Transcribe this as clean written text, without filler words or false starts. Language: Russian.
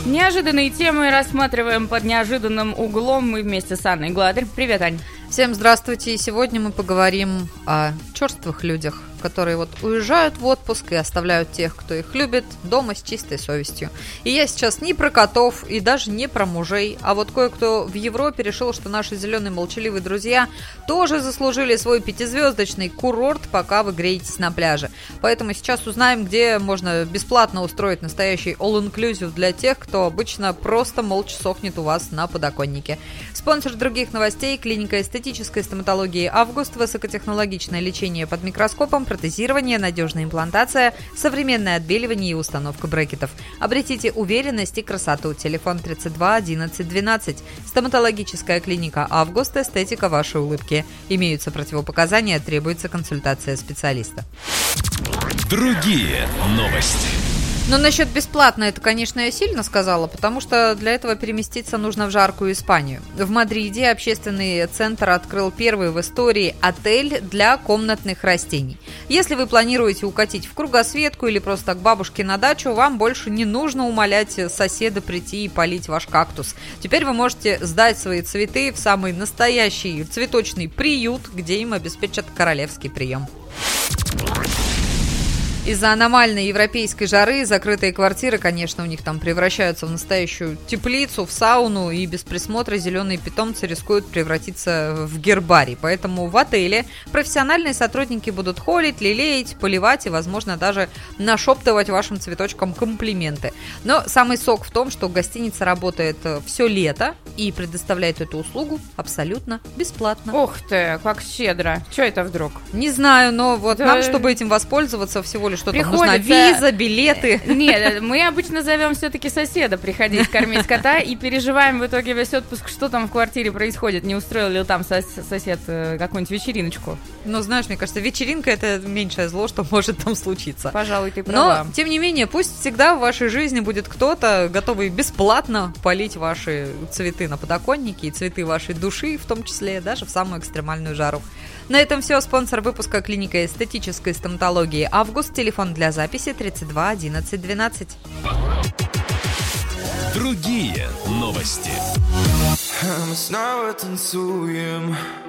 Неожиданные темы рассматриваем под неожиданным углом. Мы вместе с Анной Гладер. Привет, Ань. Всем здравствуйте. И сегодня мы поговорим о черствых людях, которые уезжают в отпуск и оставляют тех, кто их любит, дома с чистой совестью. И я сейчас не про котов и даже не про мужей, а кое-кто в Европе решил, что наши зеленые молчаливые друзья тоже заслужили свой 5-звездочный курорт, пока вы греетесь на пляже. Поэтому сейчас узнаем, где можно бесплатно устроить настоящий all-inclusive для тех, кто обычно просто молча сохнет у вас на подоконнике. Спонсор других новостей – клиника эстетической стоматологии «Август», высокотехнологичное лечение под микроскопом, протезирование, надежная имплантация, современное отбеливание и установка брекетов. Обретите уверенность и красоту. Телефон 32 11 12. Стоматологическая клиника «Август», эстетика вашей улыбки. Имеются противопоказания, требуется консультация специалиста. Другие новости. Но насчет бесплатно это, конечно, я сильно сказала, потому что для этого переместиться нужно в жаркую Испанию. В Мадриде общественный центр открыл первый в истории отель для комнатных растений. Если вы планируете укатить в кругосветку или просто к бабушке на дачу, вам больше не нужно умолять соседа прийти и полить ваш кактус. Теперь вы можете сдать свои цветы в самый настоящий цветочный приют, где им обеспечат королевский прием. Из-за аномальной европейской жары закрытые квартиры, конечно, у них там превращаются в настоящую теплицу, в сауну, и без присмотра зеленые питомцы рискуют превратиться в гербарий. Поэтому в отеле профессиональные сотрудники будут холить, лелеять, поливать и, возможно, даже нашептывать вашим цветочкам комплименты. Но самый сок в том, что гостиница работает все лето и предоставляет эту услугу абсолютно бесплатно. Ух ты, как щедро. Что это вдруг? Не знаю, но нам, чтобы этим воспользоваться, всего лишь что там нужна виза, билеты. Нет, мы обычно зовем все-таки соседа приходить кормить кота и переживаем в итоге весь отпуск, что там в квартире происходит, не устроил ли там сосед какую-нибудь вечериночку. Ну, знаешь, мне кажется, вечеринка – это меньшее зло, что может там случиться. Пожалуй, ты права. Но, тем не менее, пусть всегда в вашей жизни будет кто-то, готовый бесплатно полить ваши цветы на подоконнике и цветы вашей души, в том числе даже в самую экстремальную жару. На этом все. Спонсор выпуска — клиника эстетической стоматологии «Август». Телефон для записи 32 11 12. Другие новости. Мы снова танцуем.